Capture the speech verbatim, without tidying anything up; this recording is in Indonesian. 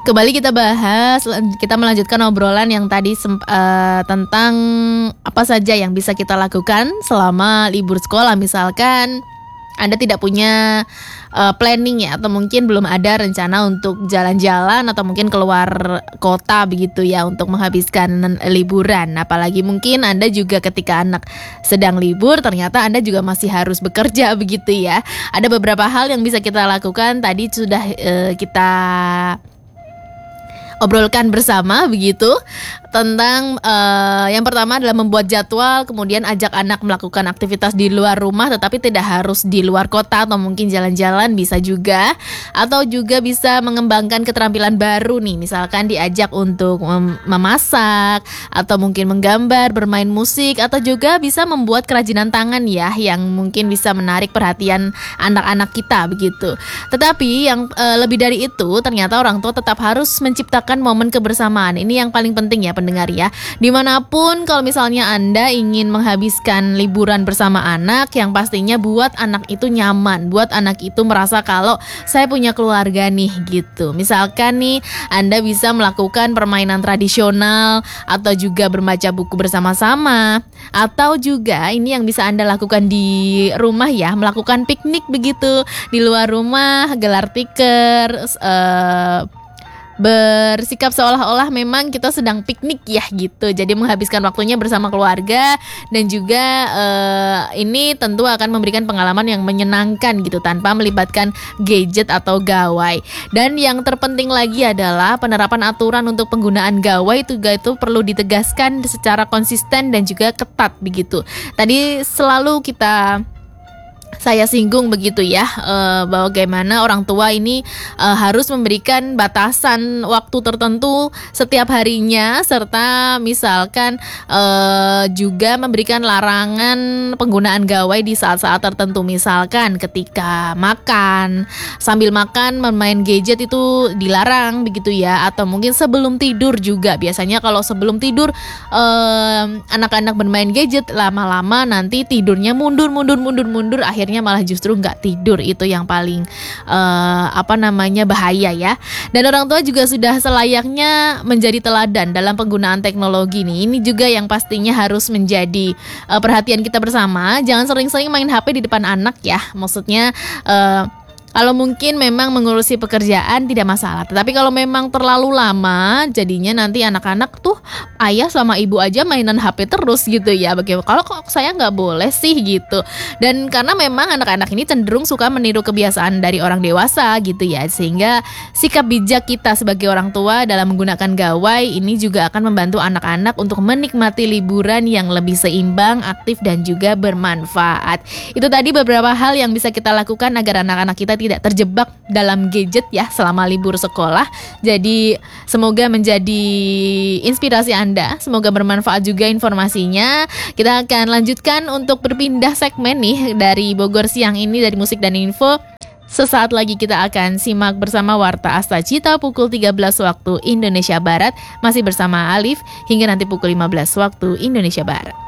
Kembali kita bahas, kita melanjutkan obrolan yang tadi uh, tentang apa saja yang bisa kita lakukan selama libur sekolah. Misalkan Anda tidak punya uh, planning ya, atau mungkin belum ada rencana untuk jalan-jalan atau mungkin keluar kota begitu ya untuk menghabiskan liburan. Apalagi mungkin Anda juga ketika anak sedang libur ternyata Anda juga masih harus bekerja begitu ya. Ada beberapa hal yang bisa kita lakukan, tadi sudah uh, kita obrolkan bersama begitu tentang uh, yang pertama adalah membuat jadwal, kemudian ajak anak melakukan aktivitas di luar rumah tetapi tidak harus di luar kota, atau mungkin jalan-jalan bisa juga, atau juga bisa mengembangkan keterampilan baru nih, misalkan diajak untuk mem- memasak atau mungkin menggambar, bermain musik, atau juga bisa membuat kerajinan tangan ya yang mungkin bisa menarik perhatian anak-anak kita begitu. Tetapi yang uh, lebih dari itu ternyata orang tua tetap harus menciptakan momen kebersamaan. Ini yang paling penting ya pendengar ya. Dimanapun kalau misalnya Anda ingin menghabiskan liburan bersama anak, yang pastinya buat anak itu nyaman, buat anak itu merasa kalau saya punya keluarga nih gitu. Misalkan nih Anda bisa melakukan permainan tradisional, atau juga membaca buku bersama-sama, atau juga ini yang bisa Anda lakukan di rumah ya, melakukan piknik begitu di luar rumah, gelar tikar, uh, bersikap seolah-olah memang kita sedang piknik ya gitu. Jadi menghabiskan waktunya bersama keluarga, dan juga uh, ini tentu akan memberikan pengalaman yang menyenangkan gitu tanpa melibatkan gadget atau gawai. Dan yang terpenting lagi adalah penerapan aturan untuk penggunaan gawai itu juga itu perlu ditegaskan secara konsisten dan juga ketat begitu. Tadi selalu kita saya singgung begitu ya, uh, bahwa bagaimana orang tua ini uh, harus memberikan batasan waktu tertentu setiap harinya, serta misalkan uh, juga memberikan larangan penggunaan gawai di saat-saat tertentu. Misalkan ketika makan, sambil makan bermain gadget itu dilarang begitu ya, atau mungkin sebelum tidur juga. Biasanya kalau sebelum tidur uh, anak-anak bermain gadget, lama-lama nanti tidurnya mundur mundur mundur mundur akhirnya akhirnya malah justru nggak tidur. Itu yang paling uh, apa namanya bahaya ya. Dan orang tua juga sudah selayaknya menjadi teladan dalam penggunaan teknologi nih. Ini juga yang pastinya harus menjadi uh, perhatian kita bersama. Jangan sering-sering main H P di depan anak ya. Maksudnya uh, kalau mungkin memang mengurusi pekerjaan tidak masalah, tetapi kalau memang terlalu lama, jadinya nanti anak-anak tuh ayah sama ibu aja mainan H P terus gitu ya. Bagaimana kalau kok saya nggak boleh sih gitu. Dan karena memang anak-anak ini cenderung suka meniru kebiasaan dari orang dewasa gitu ya, sehingga sikap bijak kita sebagai orang tua dalam menggunakan gawai ini juga akan membantu anak-anak untuk menikmati liburan yang lebih seimbang, aktif, dan juga bermanfaat. Itu tadi beberapa hal yang bisa kita lakukan agar anak-anak kita tidak terjebak dalam gadget ya selama libur sekolah. Jadi semoga menjadi inspirasi Anda, semoga bermanfaat juga informasinya. Kita akan lanjutkan untuk berpindah segmen nih dari Bogor siang ini, dari musik dan info. Sesaat lagi kita akan simak bersama Warta Asta Cita pukul tiga belas waktu Indonesia Barat, masih bersama Alif hingga nanti pukul lima belas waktu Indonesia Barat.